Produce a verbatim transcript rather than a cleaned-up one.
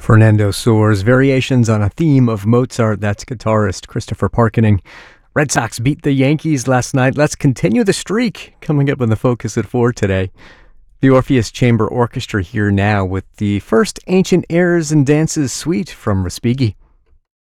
Fernando soars, variations on a theme of Mozart. That's guitarist Christopher Parkening. Red Sox beat the Yankees last night. Let's continue the streak. Coming up on the Focus at four today. The Orpheus Chamber Orchestra here now with the first Ancient Airs and Dances suite from Respighi.